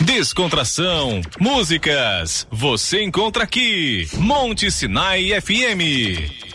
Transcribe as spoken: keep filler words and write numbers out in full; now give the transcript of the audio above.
descontração, músicas, você encontra aqui. Monte Sinai F M.